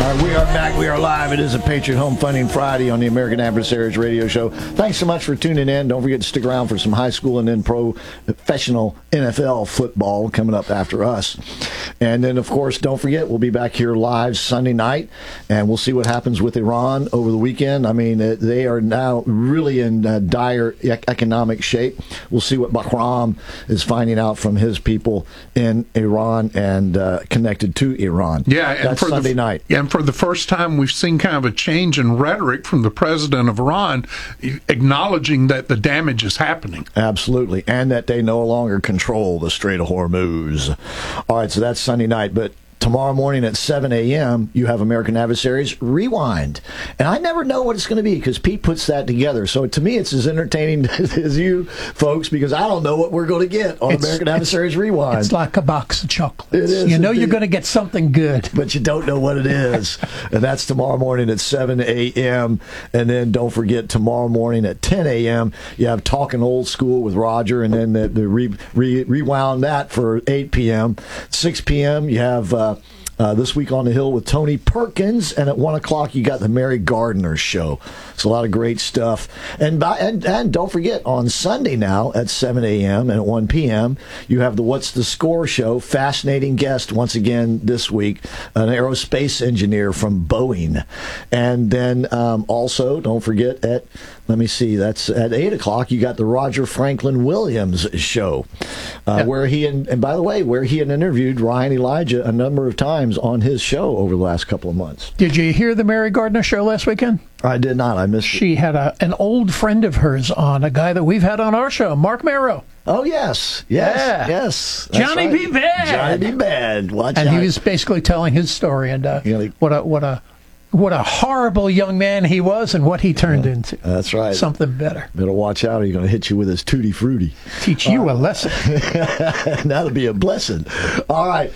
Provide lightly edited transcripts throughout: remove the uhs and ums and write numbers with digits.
We are back. We are live. It is a Patriot Home Funding Friday on the American Adversaries Radio Show. Thanks so much for tuning in. Don't forget to stick around for some high school and then professional NFL football coming up after us. And then, of course, don't forget, we'll be back here live Sunday night, and we'll see what happens with Iran over the weekend. I mean, they are now really in dire economic shape. We'll see what Bahram is finding out from his people in Iran and connected to Iran. Yeah, and that's Sunday night. And for the first time, we've seen kind of a change in rhetoric from the president of Iran, acknowledging that the damage is happening. Absolutely, and that they no longer control the Strait of Hormuz. All right, so that's Sunday night, but tomorrow morning at 7 a.m., you have American Adversaries Rewind. And I never know what it's going to be because Pete puts that together. So to me, it's as entertaining as you folks because I don't know what we're going to get on American Adversaries Rewind. It's like a box of chocolates. It is, you know you're going to get something good. But you don't know what it is. And that's tomorrow morning at 7 a.m. And then don't forget, tomorrow morning at 10 a.m., you have Talking Old School with Roger. And then the rewound that for 8 p.m. 6 p.m., you have This Week on the Hill with Tony Perkins, and at 1 o'clock you got the Mary Gardner Show. It's a lot of great stuff. And don't forget, on Sunday now at 7 a.m. and at 1 p.m. you have the What's the Score show. Fascinating guest once again this week, an aerospace engineer from Boeing. And then also, don't forget that's at 8 o'clock you got the Roger Franklin Williams show, where he and by the way, where he had interviewed Ryan Elijah a number of times on his show over the last couple of months. Did you hear the Mary Gardner show last weekend? I did not. I missed it. She had an old friend of hers on, a guy that we've had on our show, Mark Marrow. Oh, yes. Yes. Johnny B. Bad. Johnny B. Bad. Watch out. And he was basically telling his story and what a horrible young man he was and what he turned into. That's right. Something better. Better watch out or he's going to hit you with his Tutti Frutti. Teach you a lesson. That'll be a blessing. All right.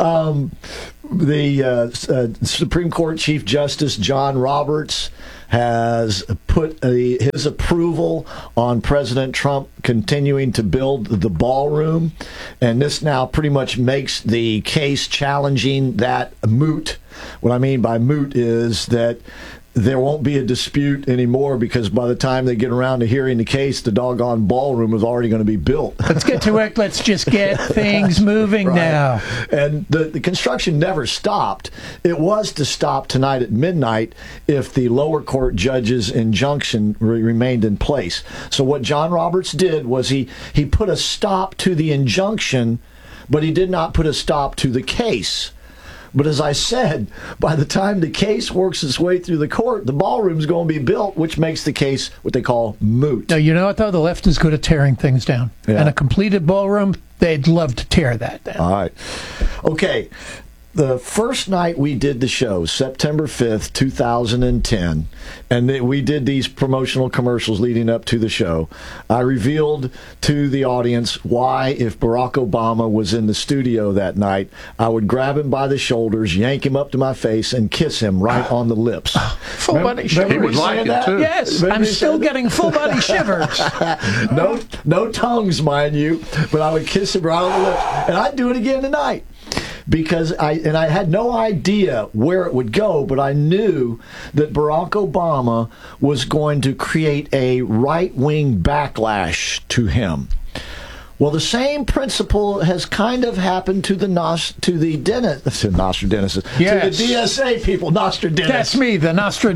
The Supreme Court Chief Justice John Roberts has put his approval on President Trump continuing to build the ballroom, and this now pretty much makes the case challenging that moot. What I mean by moot is that there won't be a dispute anymore because by the time they get around to hearing the case, the doggone ballroom is already going to be built. Let's get to it. Let's just get things moving now. And the construction never stopped. It was to stop tonight at midnight if the lower court judge's injunction remained in place. So what John Roberts did was he put a stop to the injunction, but he did not put a stop to the case. But as I said, by the time the case works its way through the court, the ballroom's going to be built, which makes the case what they call moot. Now, you know what, though? The left is good at tearing things down. Yeah. And a completed ballroom, they'd love to tear that down. All right. Okay. The first night we did the show, September 5th, 2010, and we did these promotional commercials leading up to the show, I revealed to the audience why, if Barack Obama was in the studio that night, I would grab him by the shoulders, yank him up to my face, and kiss him right on the lips. Full body shivers. He would like it, too. Yes, I'm still getting full body shivers. No tongues, mind you, but I would kiss him right on the lips, and I'd do it again tonight. Because I had no idea where it would go, but I knew that Barack Obama was going to create a right-wing backlash to him. Well, the same principle has kind of happened to the Nostradamus. Yes. To the DSA people, Nostradamus. That's me, the Nostra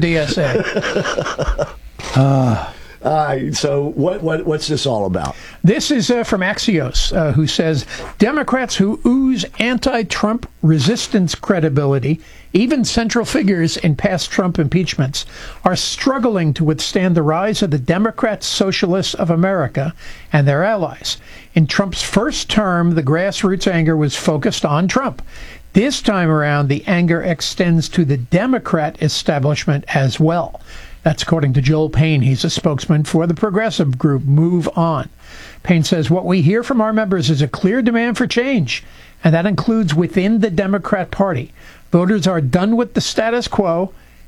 DSA. So what's this all about? This is from Axios, who says Democrats who ooze anti-Trump resistance credibility, even central figures in past Trump impeachments, are struggling to withstand the rise of the Democrat Socialists of America and their allies. In Trump's first term, the grassroots anger was focused on Trump. This time around, the anger extends to the Democrat establishment as well. That's according to Joel Payne. He's a spokesman for the progressive group Move On. Payne says, what we hear from our members is a clear demand for change, and that includes within the Democrat Party. Voters are done with the status quo,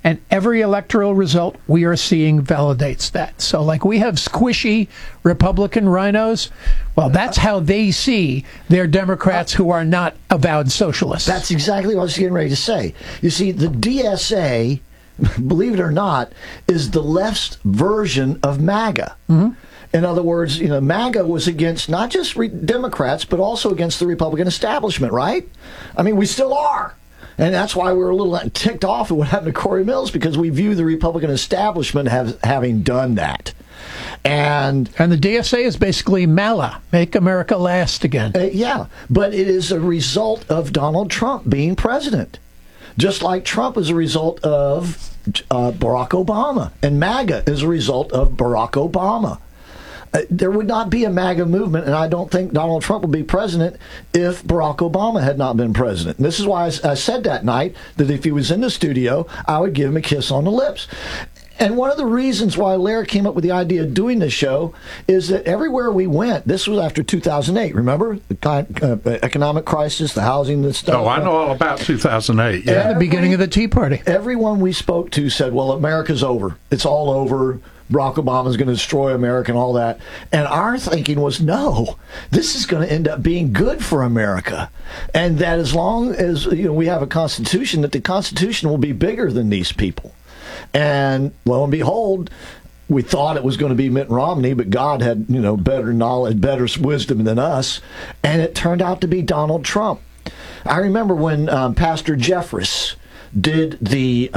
And every electoral result we are seeing validates that. So, like, we have squishy Republican rhinos. Well, that's how they see their Democrats who are not avowed socialists. That's exactly what I was getting ready to say. You see, the DSA, believe it or not, is the left's version of MAGA. Mm-hmm. In other words, MAGA was against not just Democrats, but also against the Republican establishment, right? I mean, we still are. And that's why we're a little ticked off at what happened to Corey Mills, because we view the Republican establishment having done that. And the DSA is basically MALA, Make America Last Again. Yeah, but it is a result of Donald Trump being president. Just like Trump is a result of Barack Obama, and MAGA is a result of Barack Obama. There would not be a MAGA movement, and I don't think Donald Trump would be president if Barack Obama had not been president. And this is why I said that night that if he was in the studio, I would give him a kiss on the lips. And one of the reasons why Larry came up with the idea of doing this show is that everywhere we went, this was after 2008, remember? The economic crisis, the housing, the stuff. Oh, I know all about 2008. Yeah, the beginning of the Tea Party. Everyone we spoke to said, well, America's over. It's all over. Barack Obama's going to destroy America and all that. And our thinking was, no, this is going to end up being good for America. And that as long as we have a Constitution, that the Constitution will be bigger than these people. And lo and behold, we thought it was going to be Mitt Romney, but God had better knowledge, better wisdom than us. And it turned out to be Donald Trump. I remember when Pastor Jeffress did the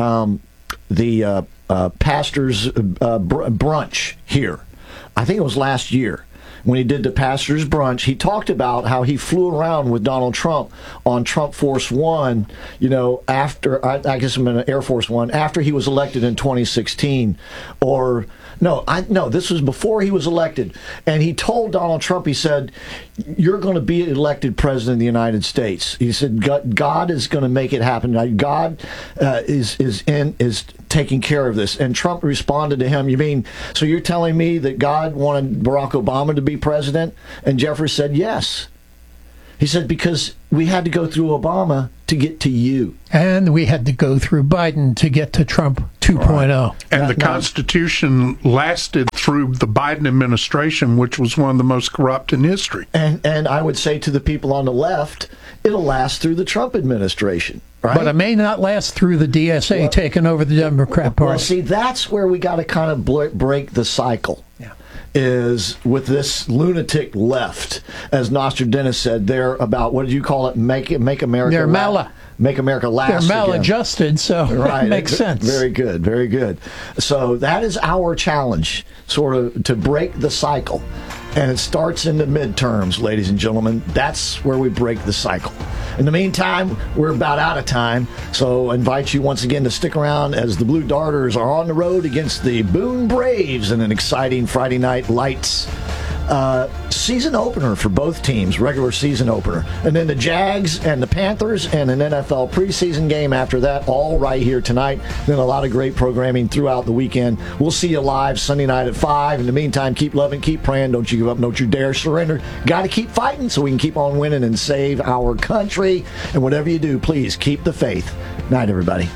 pastor's brunch here. I think it was last year. When he did the pastor's brunch, he talked about how he flew around with Donald Trump on Trump Force One, after, I guess I'm in Air Force One, after he was elected in 2016. This was before he was elected. And he told Donald Trump, he said, you're going to be elected president of the United States. He said, God is going to make it happen. God is taking care of this. And Trump responded to him, you mean, so you're telling me that God wanted Barack Obama to be president? And Jeffress said, yes. He said, because we had to go through Obama to get to you. And we had to go through Biden to get to Trump 2.0. Right. And the Constitution lasted through the Biden administration, which was one of the most corrupt in history. And I would say to the people on the left, it'll last through the Trump administration. Right? But it may not last through the DSA taking over the Democrat Party. Well, see, that's where we got to kind of break the cycle. Yeah. Is with this lunatic left, as Nostradamus said, they're about, what did you call it? Make America. They're MALA. Make America last. They're maladjusted, so right. It makes sense. Very good, very good. So that is our challenge, sort of, to break the cycle. And it starts in the midterms, ladies and gentlemen. That's where we break the cycle. In the meantime, we're about out of time, so I invite you once again to stick around as the Blue Darters are on the road against the Boone Braves in an exciting Friday Night Lights season opener for both teams, regular season opener. And then the Jags and the Panthers and an NFL preseason game after that, all right here tonight. Then a lot of great programming throughout the weekend. We'll see you live Sunday night at 5. In the meantime, keep loving, keep praying. Don't you give up, don't you dare surrender. Got to keep fighting so we can keep on winning and save our country. And whatever you do, please keep the faith. Night, everybody.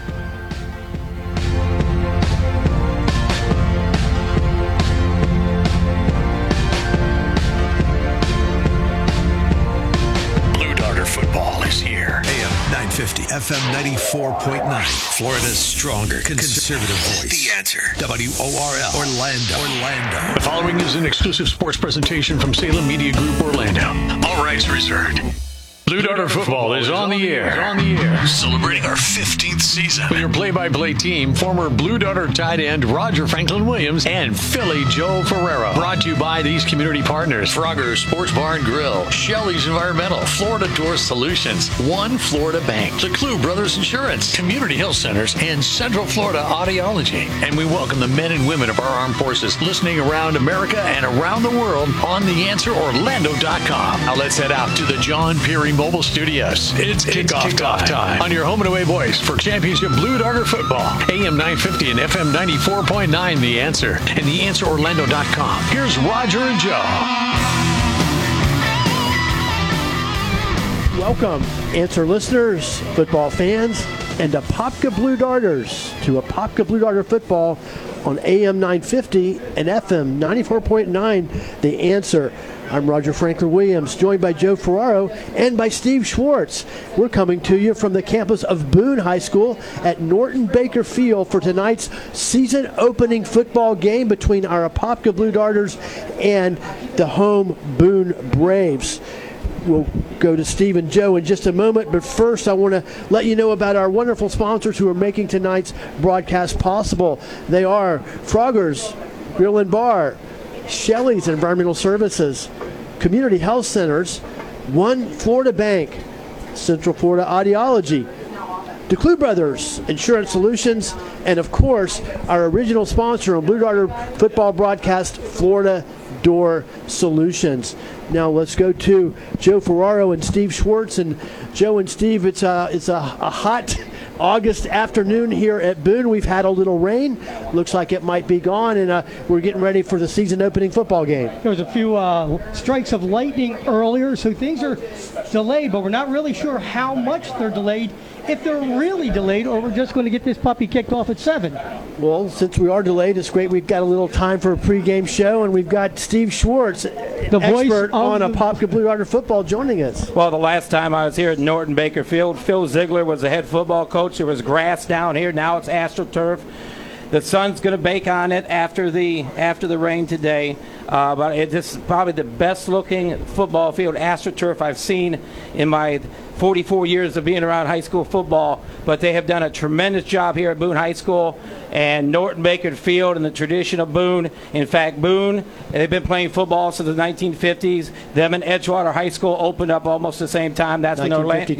FM 94.9, Florida's stronger conservative voice. The Answer. WORL. Orlando. The following is an exclusive sports presentation from Salem Media Group, Orlando. All rights reserved. Blue Darter Football is on the air. Celebrating our 15th season. With your play-by-play team, former Blue Darter tight end Roger Franklin Williams and Philly Joe Ferrero. Brought to you by these community partners: Frogger's Sports Bar and Grill, Shelley's Environmental, Florida Door Solutions, One Florida Bank, the Clue Brothers Insurance, Community Health Centers, and Central Florida Audiology. And we welcome the men and women of our armed forces listening around America and around the world on TheAnswerOrlando.com. Now let's head out to the John Peary Mobile Studios. It's kickoff time on your home and away voice for championship Blue Darter football. AM 950 and FM 94.9, The Answer, and TheAnswerOrlando.com. Here's Roger and Joe. Welcome, Answer listeners, football fans. and Apopka Blue Darters to Apopka Blue Darter football on AM 950 and FM 94.9. The Answer. I'm Roger Franklin Williams, joined by Joe Ferraro and by Steve Schwartz. We're coming to you from the campus of Boone High School at Norton Baker Field for tonight's season opening football game between our Apopka Blue Darters and the home Boone Braves. We'll go to Steve and Joe in just a moment, but first I want to let you know about our wonderful sponsors who are making tonight's broadcast possible. They are Frogger's Grill and Bar, Shelley's Environmental Services, Community Health Centers, One Florida Bank, Central Florida Audiology, DeClue Brothers Insurance Solutions, and of course our original sponsor on Blue Darter football broadcast, Florida Door Solutions. Now let's go to Joe Ferraro and Steve Schwartz. And Joe and Steve, it's a hot August afternoon here at Boone. We've had a little rain. Looks like it might be gone, and we're getting ready for the season opening football game. There was a few strikes of lightning earlier, so things are delayed, but we're not really sure how much they're delayed, if they're really delayed, or we're just going to get this puppy kicked off at 7. Well, since we are delayed, it's great we've got a little time for a pregame show, and we've got Steve Schwartz, the expert on Apopka Blue Darter football, joining us. Well, the last time I was here at Norton Baker Field, Phil Ziegler was the head football coach. There was grass down here. Now it's AstroTurf. The sun's going to bake on it after the rain today. But this is probably the best-looking football field, AstroTurf, I've seen in my 44 years of being around high school football. But they have done a tremendous job here at Boone High School and Norton Baker Field and the tradition of Boone. In fact, Boone, they've been playing football since the 1950s. Them and Edgewater High School opened up almost the same time. That's when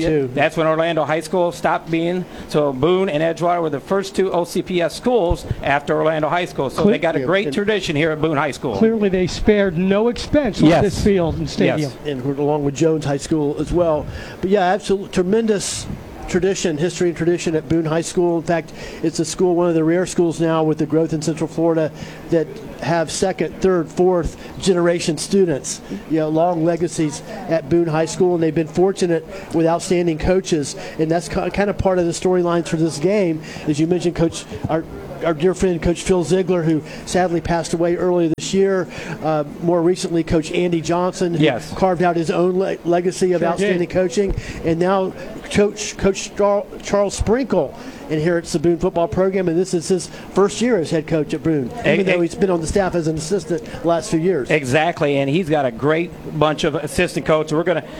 Orlando High School stopped being. So Boone and Edgewater were the first two OCPS schools after Orlando High School. So they got a great tradition here at Boone High School. Clearly they spared no expense on this field and stadium. Yes. And along with Jones High School as well. But yeah, absolutely tremendous history and tradition at Boone High School. In fact, it's a school, one of the rare schools now with the growth in Central Florida that have second, third, fourth generation students, long legacies at Boone High School, and they've been fortunate with outstanding coaches, and that's kind of part of the storylines for this game. As you mentioned, Coach, our dear friend Coach Phil Ziegler, who sadly passed away earlier this year. More recently, Coach Andy Johnson, who carved out his own legacy of outstanding coaching, and now Coach Charles Sprinkle inherits the Boone football program, and this is his first year as head coach at Boone, even though he's been on the staff as an assistant the last few years. Exactly, and he's got a great bunch of assistant coaches. We're gonna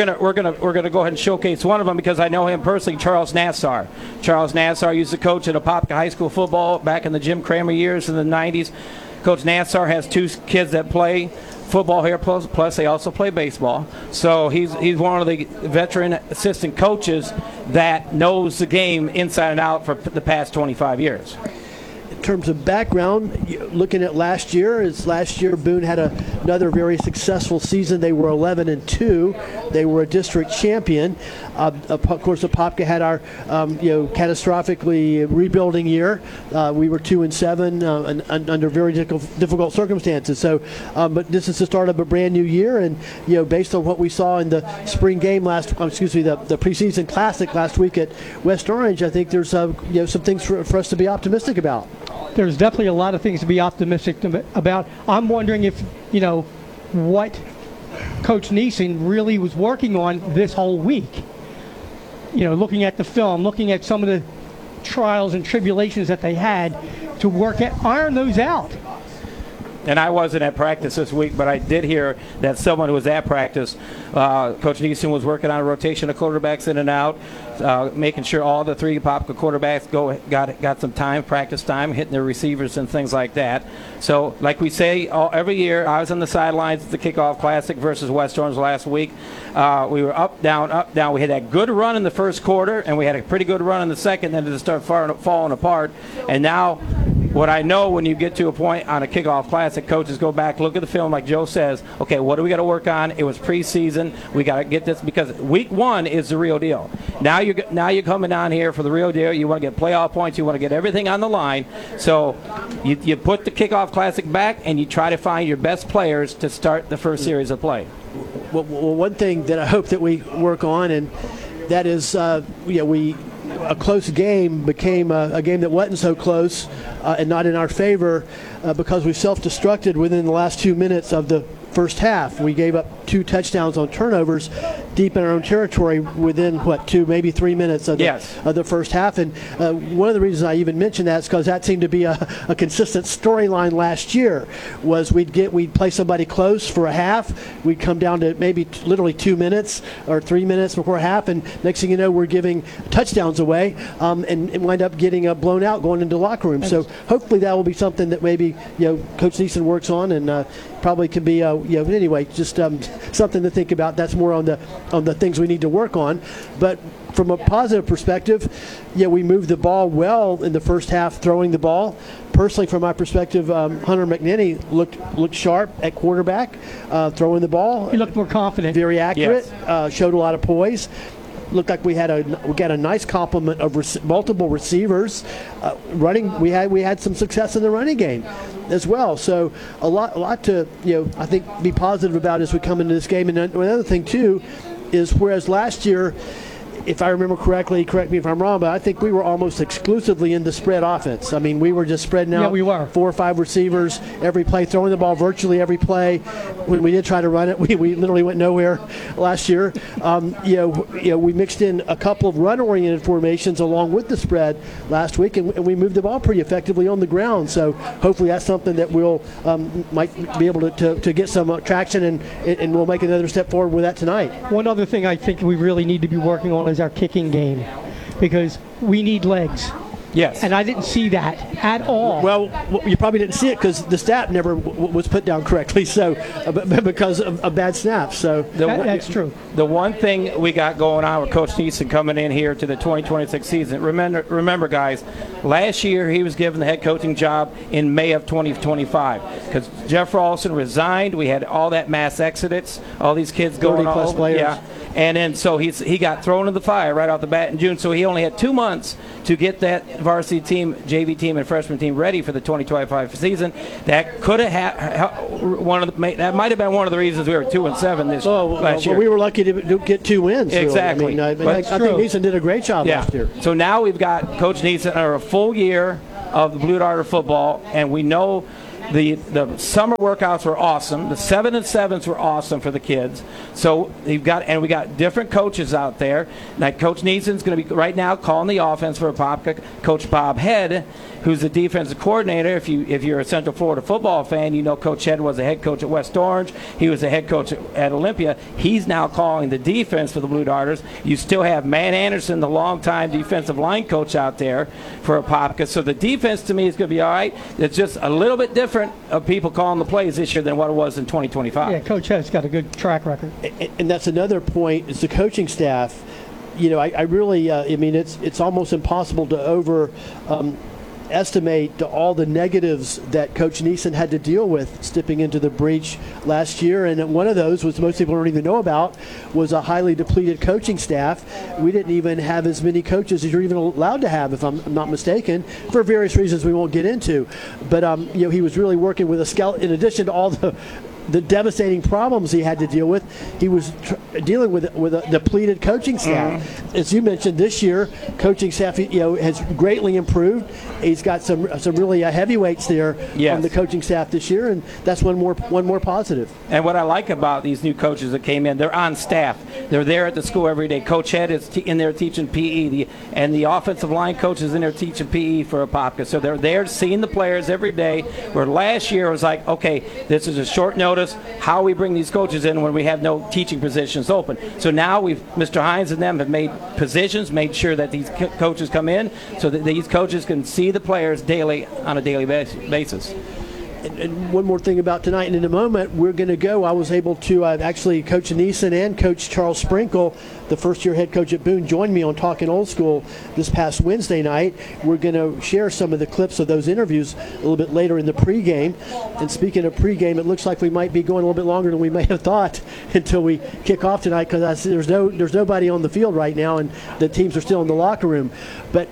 go ahead and showcase one of them because I know him personally, Charles Nassar. Charles Nassar used to coach at Apopka High School football back in the Jim Kramer years in the 90s. Coach Nassar has two kids that play football here, plus they also play baseball. So he's one of the veteran assistant coaches that knows the game inside and out for the past 25 years. In terms of background, looking at last year Boone had another very successful season. They were 11-2. They were a district champion. Of course, Apopka had our catastrophically rebuilding year. We were 2-7 and under very difficult circumstances. So, but this is the start of a brand new year, and based on what we saw in the spring game the preseason classic last week at West Orange, I think there's some things for us to be optimistic about. There's definitely a lot of things to be optimistic about. I'm wondering if, what Coach Neeson really was working on this whole week. Looking at the film, looking at some of the trials and tribulations that they had to iron those out. And I wasn't at practice this week, but I did hear that someone who was at practice, Coach Neeson was working on a rotation of quarterbacks in and out, making sure all the three Apopka quarterbacks got some practice time, hitting their receivers and things like that. So, like we say every year, I was on the sidelines at the Kickoff Classic versus West Orange last week. We were up, down. We had that good run in the first quarter, and we had a pretty good run in the second, then it started falling apart. And now, what I know when you get to a point on a Kickoff Classic, coaches go back, look at the film, like Joe says, okay, what do we got to work on? It was preseason. We got to get this because week one is the real deal. Now you're coming down here for the real deal. You want to get playoff points. You want to get everything on the line. So you put the Kickoff Classic back and you try to find your best players to start the first series of play. Well, one thing that I hope that we work on, and that is, we a close game became a game that wasn't so close and not in our favor because we self-destructed within the last 2 minutes of the first half. We gave up 2 touchdowns on turnovers deep in our own territory within, maybe 3 minutes of the first half. And one of the reasons I even mentioned that is because that seemed to be a consistent storyline last year, was we'd play somebody close for a half, we'd come down to maybe literally 2 minutes or 3 minutes before half, and next thing you know, we're giving touchdowns away and wind up getting blown out going into the locker room. So hopefully that will be something that maybe Coach Neeson works on, and probably can be anyway, just something to think about. That's more on the things we need to work on. But from a positive perspective, we moved the ball well in the first half, throwing the ball. Personally, from my perspective, Hunter McNinney looked sharp at quarterback, throwing the ball. He looked more confident. Very accurate. Yes. Showed a lot of poise. Looked like we got a nice complement of multiple receivers. Running, we had some success in the running game as well. So a lot to I think be positive about as we come into this game. And another thing too is, whereas last year, if I remember correctly, correct me if I'm wrong, but I think we were almost exclusively in the spread offense. I mean, we were just spreading out. Yeah, we were. 4 or 5 receivers every play, throwing the ball virtually every play. When we did try to run it, we literally went nowhere last year. We mixed in a couple of run-oriented formations along with the spread last week, and we moved the ball pretty effectively on the ground. So hopefully that's something that we'll might be able to get some traction, and we'll make another step forward with that tonight. One other thing I think we really need to be working on is our kicking game, because we need legs. Yes. And I didn't see that at all. Well, you probably didn't see it because the snap never was put down correctly, so because of bad snaps. So that's true. The one thing we got going on with Coach Neeson coming in here to the 2026 season, remember guys, last year he was given the head coaching job in May of 2025 because Jeff Ralston resigned. We had all that mass exodus, all these kids going 30+ all over. players. Yeah. And then so he got thrown in the fire right off the bat in June. So he only had 2 months to get that varsity team, JV team, and freshman team ready for the 2025 season. That could have that might have been one of the reasons we were 2-7 this last year. Well, we were lucky to get 2 wins. Exactly. Really. I think Neeson did a great job last year. So now we've got Coach Neeson a full year of the Blue Darter football, and we know. The summer workouts were awesome. The 7-7s were awesome for the kids. So we got different coaches out there. Now Coach Neeson's going to be right now calling the offense for Apopka. Coach Bob Head, who's the defensive coordinator. If you're a Central Florida football fan, you know Coach Head was the head coach at West Orange. He was the head coach at Olympia. He's now calling the defense for the Blue Darters. You still have Man Anderson, the longtime defensive line coach out there for Apopka. So the defense to me is going to be all right. It's just a little bit different of people calling the plays this year than what it was in 2025. Yeah, Coach Head's got a good track record. And that's another point, is the coaching staff. I really, it's almost impossible to estimate all the negatives that Coach Neeson had to deal with stepping into the breach last year. And one of those, which most people don't even know about, was a highly depleted coaching staff. We didn't even have as many coaches as you're even allowed to have, if I'm not mistaken, for various reasons we won't get into. But he was really working with a skeleton. In addition to all the devastating problems he had to deal with, he was dealing with a depleted coaching staff. Mm-hmm. As you mentioned, this year, coaching staff has greatly improved. He's got some really heavyweights there on the coaching staff this year, and that's one more positive. And what I like about these new coaches that came in, they're on staff. They're there at the school every day. Coach Head is in there teaching PE, and the offensive line coach is in there teaching PE for Apopka. So they're there seeing the players every day, where last year it was like, okay, this is a short notice. How we bring these coaches in when we have no teaching positions open. So now Mr. Hines and them have made positions, made sure that these coaches come in so that these coaches can see the players on a daily basis. And one more thing about tonight, and in a moment we're going to go. I was able to actually, Coach Neeson and Coach Charles Sprinkle, the first-year head coach at Boone, joined me on Talking Old School this past Wednesday night. We're going to share some of the clips of those interviews a little bit later in the pregame. And speaking of pregame, it looks like we might be going a little bit longer than we may have thought until we kick off tonight, because there's nobody on the field right now, and the teams are still in the locker room. But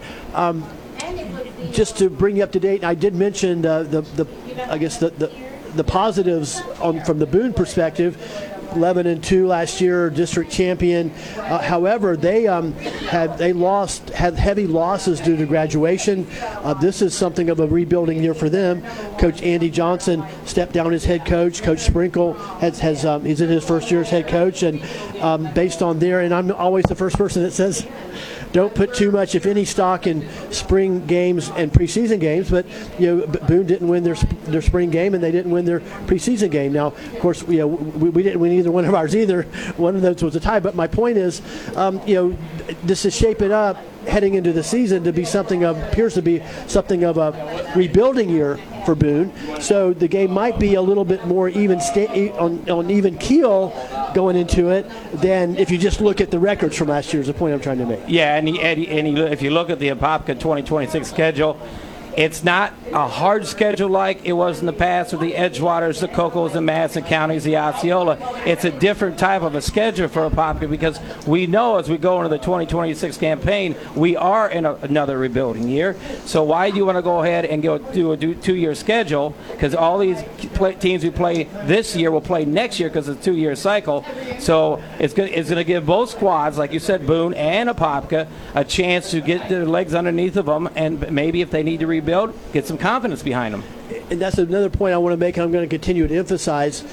just to bring you up to date, I did mention the positives from the Boone perspective. 11-2 last year, district champion. However, they had heavy losses due to graduation. This is something of a rebuilding year for them. Coach Andy Johnson stepped down as head coach. Coach Sprinkle he's in his first year as head coach, and based on there, and I'm always the first person that says, don't put too much, if any, stock in spring games and preseason games. But Boone didn't win their spring game, and they didn't win their preseason game. Now, of course, we didn't win either one of ours either. One of those was a tie. But my point is, this is shaping up heading into the season to be appears to be something of a rebuilding year for Boone. So the game might be a little bit more on even keel going into it than if you just look at the records from last year, is the point I'm trying to make. Yeah, and if you look at the Apopka 2026 schedule, it's not a hard schedule like it was in the past with the Edgewaters, the Cocos, the Madison counties, the Osceola. It's a different type of a schedule for Apopka because we know as we go into the 2026 campaign, we are in another rebuilding year. So why do you want to go ahead and do a 2-year schedule? Because all these teams we play this year will play next year because it's a 2-year cycle. So it's going to give both squads, like you said, Boone and Apopka, a chance to get their legs underneath of them, and maybe if they need to rebuild, get some confidence behind them. And that's another point I want to make, and I'm going to continue to emphasize,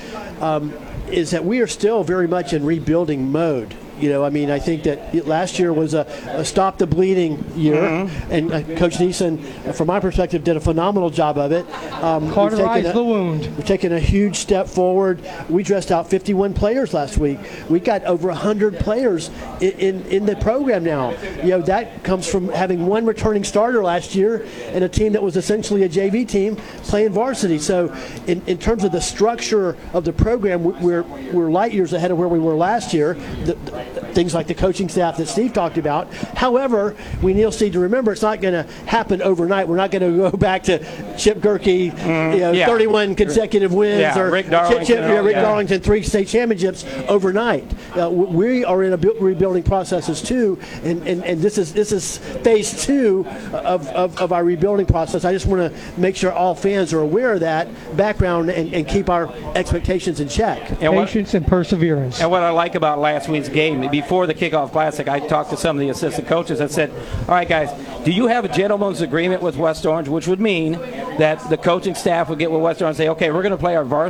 is that we are still very much in rebuilding mode. I think that last year was a stop the bleeding year, and Coach Neeson, from my perspective, did a phenomenal job of it. Cauterized the wound. We've taken a huge step forward. We dressed out 51 players last week. We got over 100 players in the program now. That comes from having one returning starter last year and a team that was essentially a JV team playing varsity. So in terms of the structure of the program, we're light years ahead of where we were last year. Things like the coaching staff that Steve talked about. However, we need to remember it's not going to happen overnight. We're not going to go back to Chip Gerke, 31 consecutive wins, or Rick Darlington, Rick Darlington 3 state championships overnight. We are in a rebuilding processes too, and this is phase 2 of our rebuilding process. I just want to make sure all fans are aware of that background and keep our expectations in check. Patience and perseverance. And what I like about last week's game, before the kickoff classic, I talked to some of the assistant coaches and said, all right, guys, do you have a gentleman's agreement with West Orange, which would mean that the coaching staff would get with West Orange and say, okay, we're going to play our varsity